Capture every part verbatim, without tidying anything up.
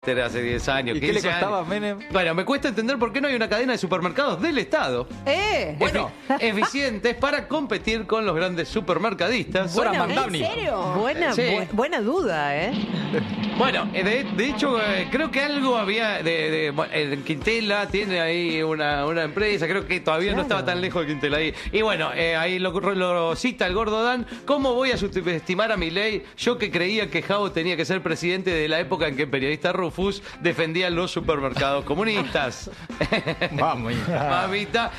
hace diez años, ¿Y qué le quince costaba, años. Menem? Bueno, me cuesta entender por qué no hay una cadena de supermercados del Estado. ¿Eh? Bueno, eficientes para competir con los grandes supermercadistas. Buena, Buena, Mandamni. ¿En serio? Buena, Sí. bu- buena duda, ¿eh? Bueno, eh, de, de hecho, eh, creo que algo había de, de- bueno, en Quintela tiene ahí una, una empresa, creo que todavía no Claro. estaba tan lejos de Quintela ahí. Y bueno, eh, ahí lo, lo cita el gordo Dan. ¿Cómo voy a subestimar a Milei? Yo que creía que Jao tenía que ser presidente de la época en que el periodista Rufus defendía los supermercados comunistas. Vamos, hija. Mamita.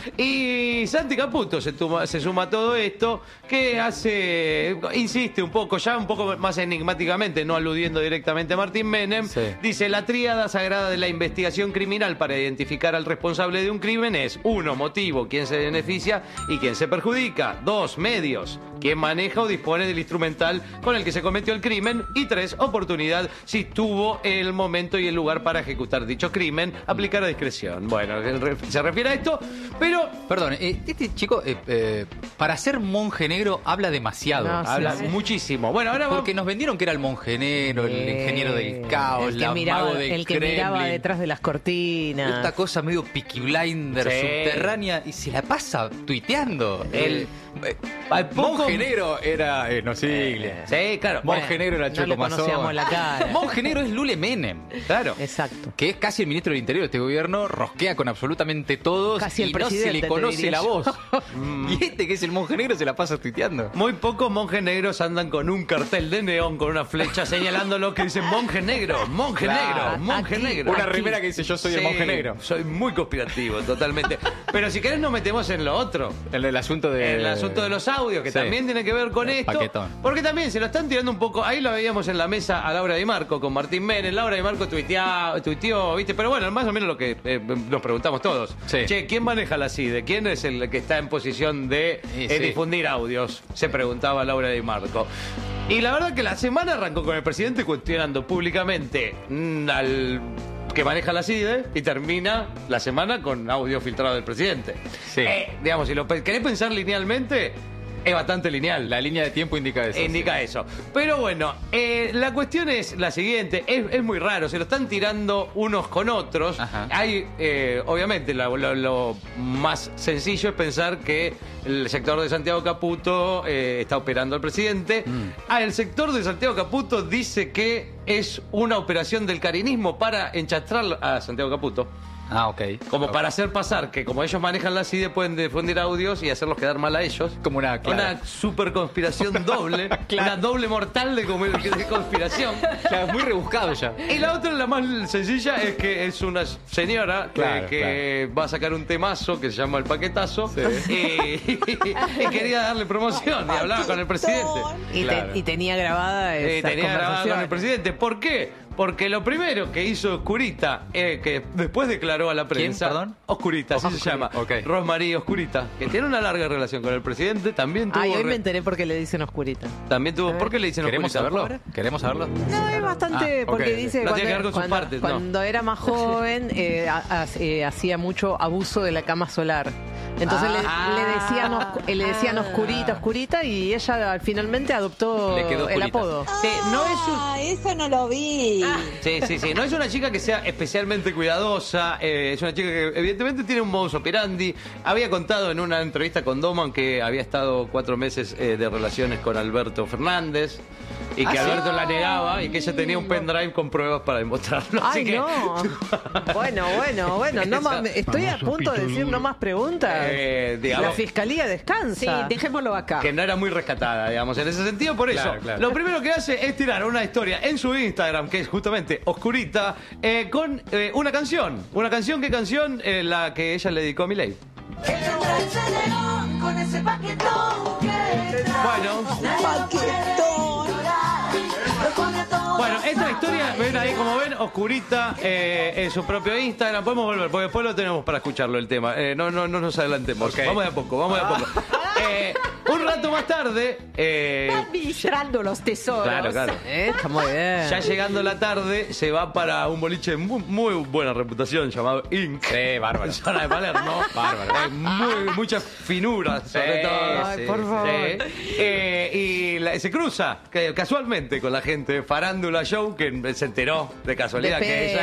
Y Santi Caputo se, tuma- se suma a todo esto, que hace, insiste un poco, ya un poco más enigmáticamente, no aludiendo directamente a Martín Menem, Sí. dice: la tríada sagrada de la investigación criminal para identificar al responsable de un crimen es: uno, motivo, quién se beneficia y quién se perjudica; dos, medios, quién maneja o dispone del instrumental con el que se cometió el crimen; y tres, oportunidad, si tuvo el momento y el lugar para ejecutar dicho crimen, aplicar a discreción. Bueno, el re- se refiere a esto, pero Perdón, eh, este chico, eh, eh, para ser monje negro, habla demasiado. No, sí, habla sí. muchísimo. Bueno, ahora vamos. Porque nos vendieron que era el monje negro, el Eh, ingeniero del caos, el que la miraba, mago del el que Kremlin. miraba detrás de las cortinas. Esta cosa medio Peaky Blinder, Sí. subterránea, y se la pasa tuiteando. El- eh, al poco- monje negro era eh, no sigle. Sí, claro. Monje Bueno, negro era no Choco le Mazón. conocíamos la cara. Monje negro es Lule Menem, claro. Exacto. que es casi el ministro del Interior de este gobierno, rosquea con absolutamente todos Casi el y no se presidente, le te conoce diría la yo. voz. Y este que es el monje negro se la pasa tuiteando. Muy pocos monjes negros andan con un cartel de neón con una flecha señalándolo que dice monje negro, monje Claro. negro, monje Aquí- negro. Una Aquí. remera que dice yo soy el Sí, monje negro. Soy muy conspirativo, totalmente. Pero si querés nos metemos en lo otro. En el asunto de... El asunto de los audios, que Sí. también tiene que ver con El esto. paquetón. Porque también se lo están tirando un poco. Ahí lo veíamos en la mesa a Laura Di Marco con Martín Menem. Laura Di Marco tuitea- tuiteó, ¿viste? Pero bueno, más o menos lo que eh, nos preguntamos todos. Sí. Che, ¿quién maneja la C I D E? ¿Quién es el que está en posición de Sí, eh, sí. difundir audios? Se preguntaba Laura Di Marco. Y la verdad que la semana arrancó con el presidente cuestionando públicamente mm, al que maneja la C I D E y termina la semana con audio filtrado del presidente. Sí. Eh, digamos, si lo pe- querés pensar linealmente, es bastante lineal. La línea de tiempo indica eso. Indica sí. eso. Pero bueno, eh, la cuestión es la siguiente. Es, es muy raro, se lo están tirando unos con otros. Ajá. Hay, eh, obviamente, lo, lo- lo más sencillo es pensar que el sector de Santiago Caputo eh, está operando al presidente. Mm. Ah, el sector de Santiago Caputo dice que es una operación del carinismo para enchastrar a Santiago Caputo. Ah, ok. Como para hacer pasar que como ellos manejan la C I D E pueden difundir audios y hacerlos quedar mal a ellos. Como una... claro. Una super conspiración doble. Claro. Una doble mortal de, como- de conspiración. Claro, es muy rebuscado ya. Y la otra, la más sencilla, es que es una señora que- Claro, que va a sacar un temazo que se llama El Paquetazo. Sí. Y, y quería darle promoción y hablaba con el presidente. Y, te- Claro. y tenía grabada Eh, esa tenía grabado con el conversación. presidente. ¿Por qué? Porque lo primero que hizo Oscurita, eh, que después declaró a la prensa... perdón? Oscurita, así se Oscurita, llama. ok. Rosmarie Oscurita, que tiene una larga relación con el presidente, también tuvo... Ay, hoy re- me enteré porque le dicen oscurita. También tuvo... A ver. ¿Por qué le dicen ¿Queremos Oscurita? saberlo? ¿Queremos saberlo? No, es bastante, Ah, ok, porque ok. dice No tiene que ver cuando, con sus cuando- partes, no. cuando era más joven eh, ha- ha- eh, hacía mucho abuso de la cama solar. Entonces Ah. le, le decían oscu- eh, le decían oscurita, oscurita y ella finalmente adoptó Le quedó el oscurita. apodo. Sí, no es un... Ah, eso no lo vi. Sí, sí, sí. No es una chica que sea especialmente cuidadosa. eh, es una chica que evidentemente tiene un modus operandi. Había contado en una entrevista con Doman que había estado cuatro meses eh, de relaciones con Alberto Fernández. Y que ¿Ah, sí? Alberto la negaba y que ella tenía un pendrive con pruebas para demostrarlo. Así Ay, que, no. Bueno, bueno, bueno. No más- estoy a punto de decir no más preguntas. Eh, digamos- La fiscalía Sí, descansa. dejémoslo acá. que no era muy rescatada, digamos, en ese sentido. Por eso, Claro, claro. lo primero que hace es tirar una historia en su Instagram, que es justamente Oscurita, eh, con eh, una canción. Una canción, ¿qué canción? Eh, la que ella le dedicó a Milei. Con ese paquetón que Bueno, paquetón. bueno, esta historia, ven ahí como ven, Oscurita eh, en su propio Instagram. Podemos volver, porque después lo tenemos para escucharlo el tema. Eh, no, no, no nos adelantemos. Ok. Vamos de a poco, vamos de a poco. Eh, un rato más tarde... eh, Administrando los tesoros. claro, claro. Eh, está muy bien. Ya llegando la tarde, se va para un boliche de muy, muy buena reputación llamado Inc. Sí, bárbaro. En zona de Palermo. Bárbaro. Eh, muy, muchas finuras, sobre Sí, todo. Ay, sí, por sí. favor. Sí. Eh, y la- se cruza que- casualmente con la gente de Farándula Show, que se enteró de casualidad De que ella